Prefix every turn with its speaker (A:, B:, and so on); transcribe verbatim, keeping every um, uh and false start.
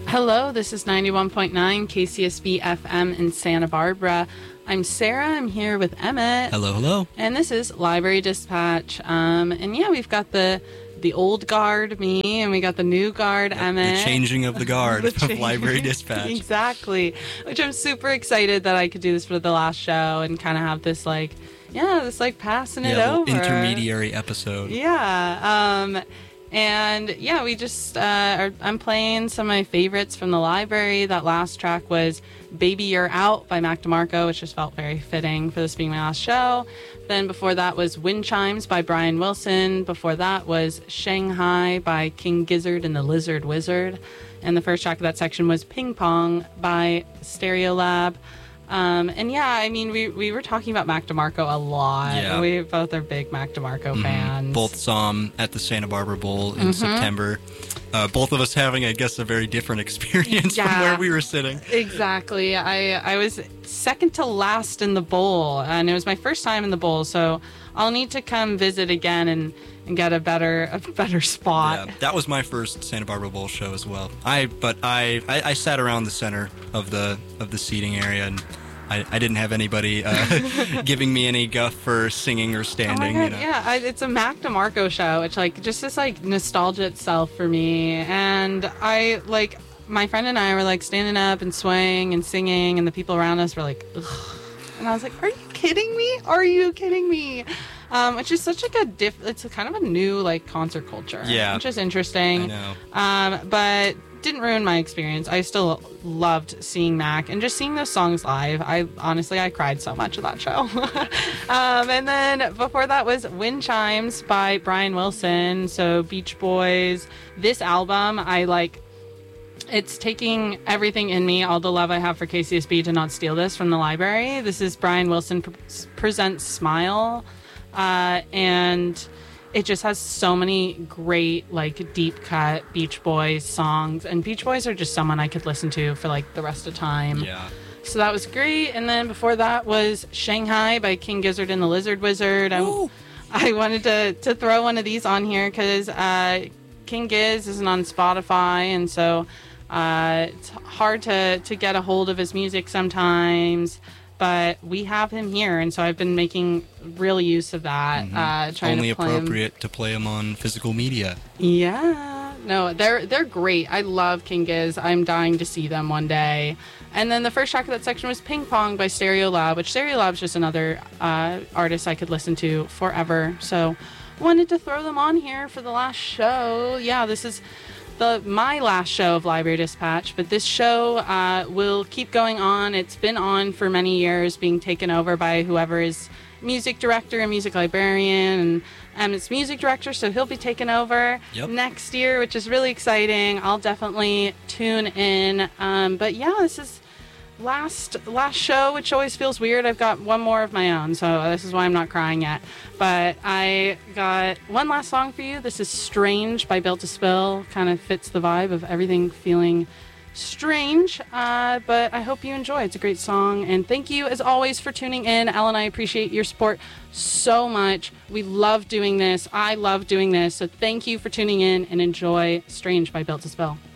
A: Hello, this is ninety-one point nine K C S B F M in Santa Barbara. I'm Sarah. I'm here with Emmett.
B: Hello, hello.
A: And this is Library Dispatch. Um, and yeah, we've got the the old guard, me, and we got the new guard,
B: Yep,
A: Emmett.
B: The changing of the guard
A: the
B: of
A: change-
B: Library Dispatch.
A: Exactly. Which I'm super excited that I could do this for the last show and kind of have this like, yeah, this like passing
B: yeah,
A: it
B: little
A: over.
B: intermediary episode.
A: Yeah. Um, and yeah, we just, uh, are, I'm playing some of my favorites from the library. That last track was Baby You're Out by Mac DeMarco, which just felt very fitting for this being my last show. Then before that was Wind Chimes by Brian Wilson. Before that was Shanghai by King Gizzard and the Lizard Wizard. And the first track of that section was Ping Pong by Stereolab. Um, and yeah, I mean, we, we were talking about Mac DeMarco a lot.
B: Yeah.
A: We both are big Mac DeMarco
B: Mm-hmm.
A: fans.
B: Both saw him at the Santa Barbara Bowl in
A: Mm-hmm.
B: September. Uh, both of us having, I guess, a very different experience
A: Yeah.
B: from where we were sitting.
A: Exactly. I, I was second to last in the bowl, and it was my first time in the bowl, so I'll need to come visit again and, and get a better a better spot.
B: Yeah, that was my first Santa Barbara Bowl show as well. I but I, I, I sat around the center of the of the seating area, and I, I didn't have anybody uh, giving me any guff for singing or
A: Oh my
B: standing.
A: God,
B: you know.
A: yeah, I, it's a Mac DeMarco show. It's like just this like nostalgia itself for me, and I like my friend and I were like standing up and swaying and singing, and the people around us were like, ugh. And I was like, "Are you kidding me? Are you kidding me?" Um, which is such like a diff. It's a kind of a new like concert culture.
B: Yeah.
A: which is interesting.
B: I know.
A: Um, but didn't ruin my experience. I still loved seeing Mac and just seeing those songs live. I honestly, I cried so much at that show. um, and then before that was Wind Chimes by Brian Wilson. So Beach Boys. This album, I like. It's taking everything in me, all the love I have for K C S B, to not steal this from the library. This is Brian Wilson pre- presents Smile. Uh, and it just has so many great, like, deep cut Beach Boys songs. And Beach Boys are just someone I could listen to for, like, the rest of time.
B: Yeah.
A: So that was great. And then before that was Shanghai by King Gizzard and the Lizard Wizard. I, I wanted to, to throw one of these on here because uh, King Giz isn't on Spotify. And so uh, it's hard to, to get a hold of his music sometimes. But we have him here, and so I've been making real use of that.
B: Mm-hmm.
A: Uh, trying
B: Only
A: to play
B: appropriate
A: him.
B: to play them on physical media.
A: Yeah, no, they're they're great. I love King Giz. I'm dying to see them one day. And then the first track of that section was Ping Pong by Stereolab, which Stereolab's just another uh, artist I could listen to forever. So wanted to throw them on here for the last show. Yeah, this is the my last show of Library Dispatch, but this show uh, will keep going on. It's been on for many years, being taken over by whoever is music director and music librarian, and Emmett's music director, so he'll be taking over
B: Yep.
A: next year, which is really exciting. I'll definitely tune in. Um, but yeah, this is last last show, which always feels weird. I've got one more of my own, so this is why I'm not crying yet. But I got one last song for you. This is Strange by Built to Spill. Kind of fits the vibe of everything feeling strange, uh, but I hope you enjoy. It's a great song, and thank you as always for tuning in. Elle and I appreciate your support so much. We love doing this. I love doing this, so thank you for tuning in, and enjoy Strange by Built to Spill.